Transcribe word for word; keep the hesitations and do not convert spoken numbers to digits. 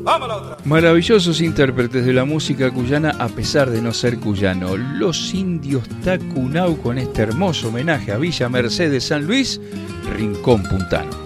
Vamos a la otra. Maravillosos intérpretes de la música cuyana a pesar de no ser cuyano. Los Indios Tacunau con este hermoso homenaje a Villa Mercedes San Luis, Rincón Puntano.